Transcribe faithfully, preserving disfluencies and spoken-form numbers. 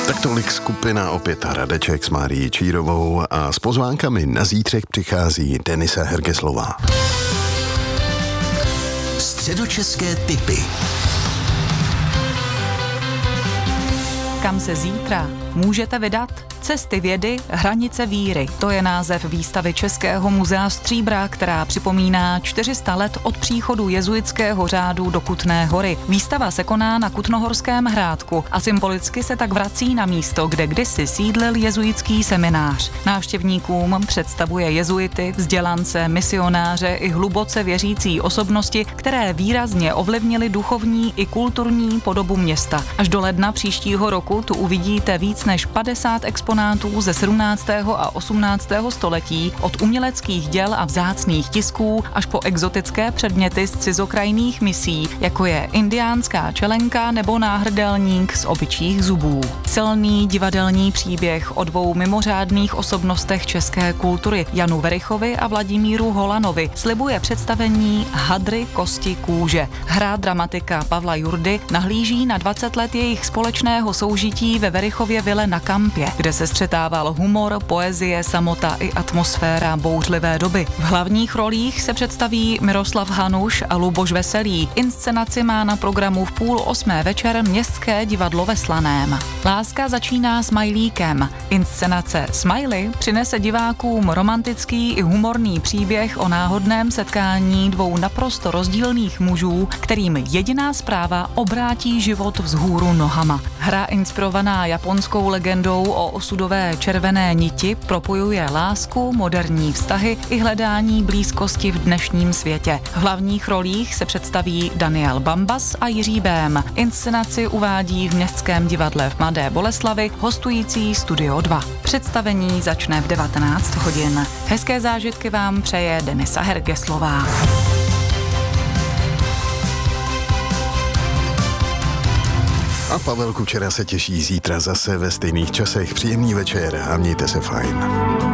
Tak tolik skupina opět Radeček s Márií Čírovou a s pozvánkami na zítřek přichází Denisa Hergeslová. Středočeské tipy. Kam se zítra můžete vydat? Cesty vědy, hranice víry. To je název výstavy Českého muzea Stříbra, která připomíná čtyři sta let od příchodu jezuitského řádu do Kutné Hory. Výstava se koná na Kutnohorském hrádku a symbolicky se tak vrací na místo, kde kdysi sídlil jezuitský seminář. Návštěvníkům představuje jezuity, vzdělance, misionáře i hluboce věřící osobnosti, které výrazně ovlivnily duchovní i kulturní podobu města. Až do ledna příštího roku tu uvidíte víc než padesát exponátů ze sedmnáctého a osmnáctého století, od uměleckých děl a vzácných tisků až po exotické předměty z cizokrajných misí, jako je indiánská čelenka nebo náhrdelník z obyčích zubů. Silný divadelní příběh o dvou mimořádných osobnostech české kultury, Janu Verichovi a Vladimíru Holanovi, slibuje představení Hadry, kosti, kůže. Hra dramatika Pavla Jurdy nahlíží na dvacet let jejich společného soužití ve Verichově vile na Kampě, kde se střetával humor, poezie, samota i atmosféra bouřlivé doby. V hlavních rolích se představí Miroslav Hanuš a Luboš Veselý. Inscenaci má na programu v půl osmé večer Městské divadlo ve Slaném. Láska začíná smajlíkem. Inscenace Smiley přinese divákům romantický i humorný příběh o náhodném setkání dvou naprosto rozdílných mužů, kterým jediná zpráva obrátí život vzhůru nohama. Hra inspirovaná japonskou legendou o osudové červené niti propojuje lásku, moderní vztahy i hledání blízkosti v dnešním světě. V hlavních rolích se představí Daniel Bambas a Jiří Bém. Inscenaci uvádí v Městském divadle v Mladé Boleslavi hostující Studio dva. Představení začne v devatenáct hodin. Hezké zážitky vám přeje Denisa Hergeslová. A Pavel Kučera se těší zítra zase ve stejných časech. Příjemný večer a mějte se fajn.